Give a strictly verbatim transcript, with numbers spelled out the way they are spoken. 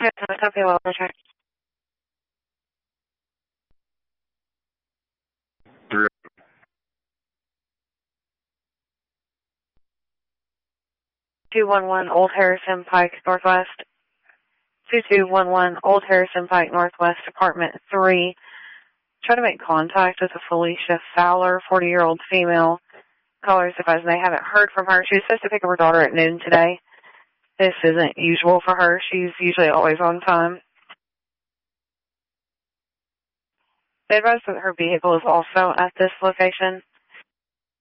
Okay, so it's okay, well, check. two one one Old Harrison Pike, Northwest. two two one one Old Harrison Pike, Northwest, Apartment three. Try to make contact with a Felicia Fowler, forty-year-old female. Callers advise they haven't heard from her. She was supposed to pick up her daughter at noon today. This isn't usual for her. She's usually always on time. They advise that her vehicle is also at this location.